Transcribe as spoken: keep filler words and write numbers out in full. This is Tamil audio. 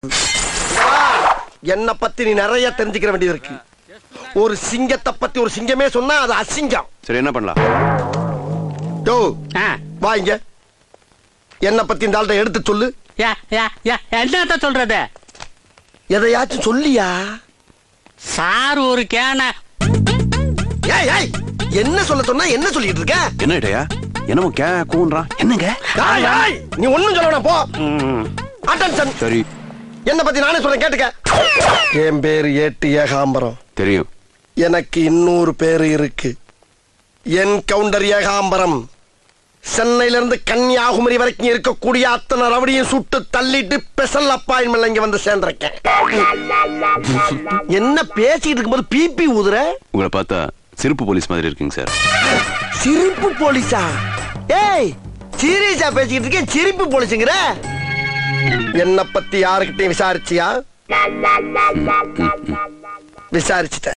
என்ன பத்தி நீ நிறைய தெரிஞ்சுக்கிற வேண்டியது இருக்கு. ஒரு சிங்கத்தை பத்தி ஒரு சிங்கமே சொன்னா அது அசிங்கம். சரி என்ன பண்ணலாம்? டோ வா இங்க. என்ன பத்தி இந்த ஆள்கிட்ட எடுத்து சொல்லு. என்ன சொல்றது? எதையாச்சும் சொல்லியா? சார் ஒரு கேன. ஏய் ஏய் என்ன சொல்ல சொன்னா என்ன சொல்லிட்டு இருக்க? என்ன இடையா என்னமோ கே கூன்றான். என்னங்க நீ ஒண்ணும் சொல்ல வேணாம் போ. அட்டென்ஷன். சரி என்ன பத்தி நானே சொல்றேன் கேட்டுக்க. என் பேரு ஏட்டு ஏகாம்பரம். தெரியும். எனக்கு இன்னொரு பேரு இருக்கு. என் கவுண்டர் ஏகாம்பரம். சென்னையில இருந்து கன்னியாகுமரி வரைக்கும் இருக்கக்கூடிய அத்தனை ரவடியும் சுட்டு தள்ளிட்டு ஸ்பெஷல் அப்பாயின்மெண்ட் இங்க வந்து சேர்ந்திருக்கேன். என்ன பேசிட்டு இருக்கும்போது பிபி ஊதுற? உங்களை பார்த்தா சிரிப்பு போலீஸ் மாதிரி இருக்குங்க சார். சிரிப்பு போலீஸா? ஏய் சீரியஸா பேசிக்கிட்டு இருக்கேன், சிரிப்பு போலீஸுங்கிற? என்ன பத்தி யாருக்கிட்டையும் விசாரிச்சியா? விசாரிச்சுட்ட.